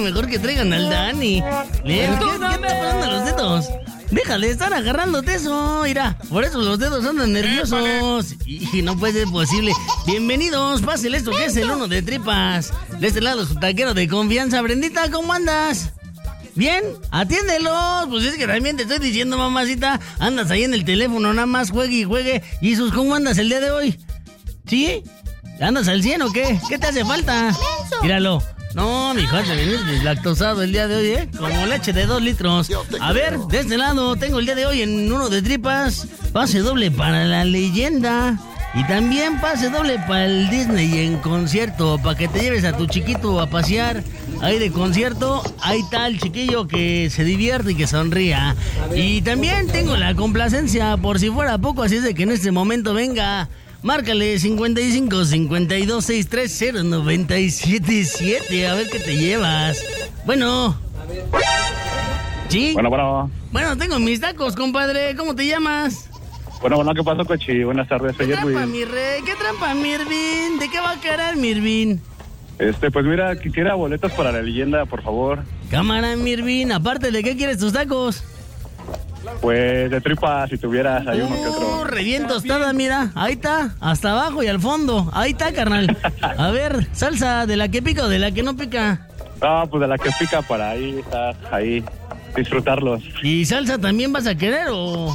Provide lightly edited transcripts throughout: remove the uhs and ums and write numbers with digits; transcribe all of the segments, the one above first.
mejor que traigan al Dani. ¿Qué está pasando a los dedos? Deja de estar agarrándote eso, mira. Por eso los dedos andan nerviosos. Y no puede ser posible. Bienvenidos, pásale esto que es el uno de tripas. De este lado su taquero de confianza. Brendita, ¿cómo andas? ¿Bien? Atiéndelos. Pues es que también te estoy diciendo, mamacita. Andas ahí en el teléfono, nada más juegue y juegue. Jesús, ¿cómo andas el día de hoy? ¿Sí? ¿Andas al 100 o qué? ¿Qué te hace falta? Míralo. No, mi hijo, te vienes deslactosado el día de hoy, ¿eh? Como leche de 2 litros. A ver, de este lado tengo el día de hoy en uno de tripas. Pase doble para la leyenda. Y también pase doble para el Disney en concierto. Para que te lleves a tu chiquito a pasear. Ahí de concierto, ahí está el chiquillo que se divierte y que sonría. Y también tengo la complacencia por si fuera poco, así es de que en este momento venga. Márcale 55 52 630 977. A ver qué te llevas. Bueno. ¿Sí? Bueno, tengo mis tacos, compadre. ¿Cómo te llamas? Bueno, ¿qué pasó, Cochi? Buenas tardes, soy Edwin. ¿Qué trampa, mi rey? ¿Qué trampa, Mirvin? ¿De qué va a querer, Mirvin? Pues mira, quisiera boletos para la leyenda, por favor. Cámara, Mirvin. Aparte, ¿de qué quieres tus tacos? Pues de tripa, si tuvieras ahí uno que otro. Revién tostada, mira. Ahí está, hasta abajo y al fondo. Ahí está, carnal. A ver, salsa, ¿de la que pica o de la que no pica? No, pues de la que pica para ahí estar, ahí, disfrutarlos. ¿Y salsa también vas a querer o...?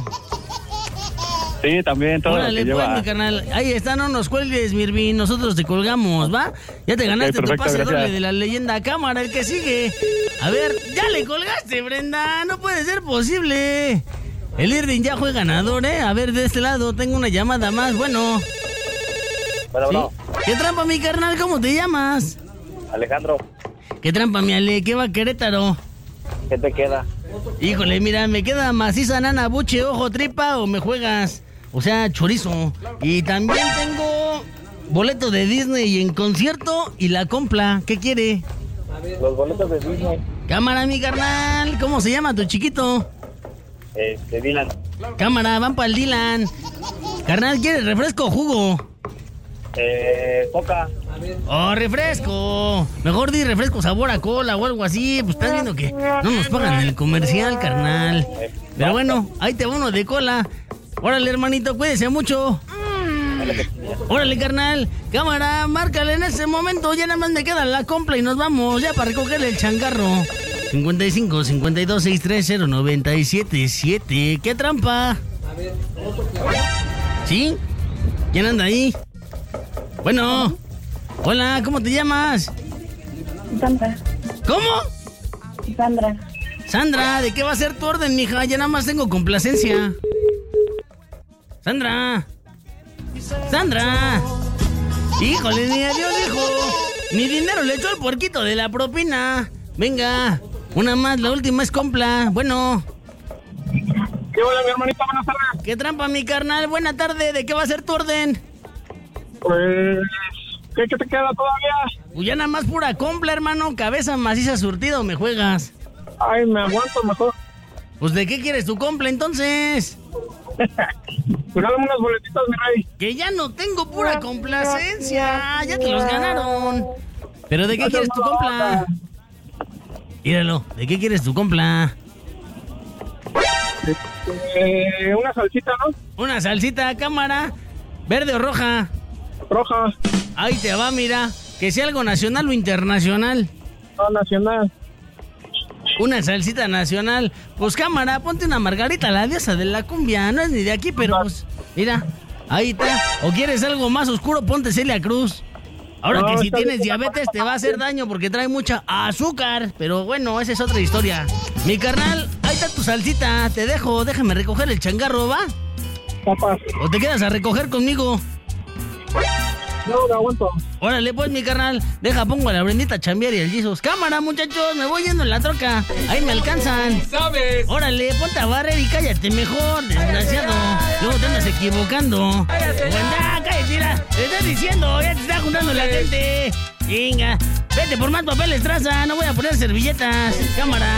Sí, también, todo Órale, lo que pues, lleva. mi carnal. Ahí está, no nos cuelgues, Mirvin. Nosotros te colgamos, ¿va? Ya te ganaste tu pase doble de la leyenda. Cámara, el que sigue. A ver, ya le colgaste, Brenda. No puede ser posible. El Irving ya fue ganador, ¿eh? A ver, de este lado tengo una llamada más. Bueno. ¿Sí? ¿Qué trampa, mi carnal? ¿Cómo te llamas? Alejandro. ¿Qué trampa, mi Ale? ¿Qué va Querétaro? ¿Qué te queda? Híjole, mira, me queda maciza, nana, buche, ojo, tripa o me juegas... O sea, chorizo. Y también tengo boleto de Disney en concierto y la compra. ¿Qué quiere? Los boletos de Disney. Cámara, mi carnal. ¿Cómo se llama tu chiquito? Dylan. Cámara, van para el Dylan. Carnal, ¿quiere refresco o jugo? Coca. Oh, refresco. Mejor di refresco sabor a cola o algo así. Pues estás viendo que no nos pagan el comercial, carnal. Pero bueno, ahí te va uno de cola. Órale, hermanito, cuídese mucho. Órale, carnal. Cámara, márcale en ese momento. Ya nada más me queda la compra y nos vamos ya para recogerle el changarro. 55 52 630 977. ¿Qué trampa? ¿Sí? ¿Quién anda ahí? Bueno. Hola, ¿cómo te llamas? Sandra. ¿Cómo? Sandra. Sandra, ¿de qué va a ser tu orden, mija? Ya nada más tengo complacencia. Sandra. Sandra. Híjole, ni adiós, hijo. Ni dinero le echó el puerquito de la propina. Venga, una más, la última es compla. Bueno. ¿Qué hola, mi hermanita? Buenas tardes. ¿Qué trampa, mi carnal? Buena tarde, ¿de qué va a ser tu orden? Pues... ¿Qué te queda todavía? Pues ya nada más pura compla, hermano. Cabeza maciza surtido, ¿me juegas? Ay, me aguanto mejor. Pues ¿de qué quieres tu compla, entonces? Pues dame unos boletitos, mi rey. Que ya no tengo pura complacencia. Ya te los ganaron. ¿Pero de qué quieres tu compla? Míralo, ¿de qué quieres tu compla? Una salsita, ¿no? Una salsita, cámara. ¿Verde o roja? Roja. Ahí te va, mira. Que sea algo nacional o internacional. No, nacional. Una salsita nacional. Pues cámara, ponte una Margarita, la diosa de la cumbia. No es ni de aquí, pero pues, mira, ahí está. O quieres algo más oscuro, ponte Celia Cruz. Ahora no, que si tienes diabetes te va a hacer daño porque trae mucha azúcar. Pero bueno, esa es otra historia. Mi carnal, ahí está tu salsita. Te dejo, déjame recoger el changarro, ¿va? Papá. ¿O te quedas a recoger conmigo? No, me aguanto. Órale, pues, mi carnal. Deja, pongo a la Brendita a chambear y el Jesus. Cámara, muchachos, me voy yendo en la troca. Ahí me alcanzan. ¿Sabes? Órale, ponte a barrer y cállate mejor, desgraciado. Luego te andas equivocando. Cállate. Bueno, cállate, mira. Te estás diciendo, ya te está juntando la gente. Venga, vete por más papeles, traza. No voy a poner servilletas. Cámara.